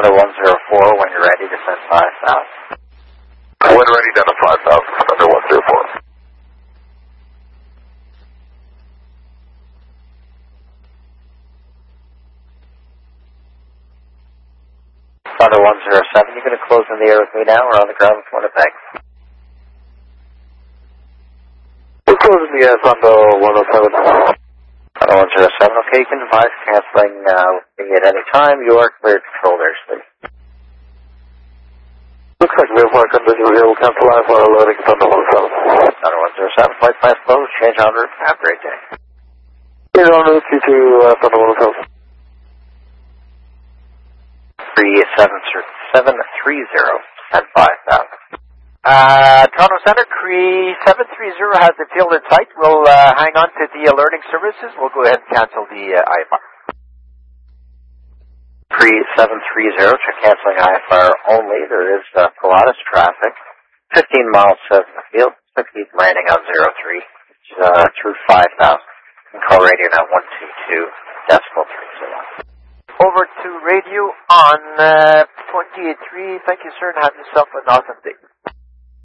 Thunder 104, when you're ready to send 5,000. When ready, down to 5,000, Thunder 104. Thunder 107, you're going to close in the air with me now. We're on the ground with Winnipeg. We're closing the air, Thunder 107. Thunder 107, okay, you can advise canceling with me at any time. You are cleared to control there, please. Looks like we have more conditions here. We'll cancel IFR loading Thunder 107. Thunder 107, flight plans closed, change en route. Have a great day. Change en route, C2 Thunder 107. 3730, send 5,000. Toronto Center, Cree 730 has the field in sight. We'll hang on to the alerting services. We'll go ahead and cancel the IFR. Cree 730, check canceling IFR only. There is Pilatus traffic. 15 miles south of the field. 60 landing on 03. It's through 5,000. You can call radio now 122.30. Over to radio on 28.3. Thank you, sir, and have yourself an awesome day.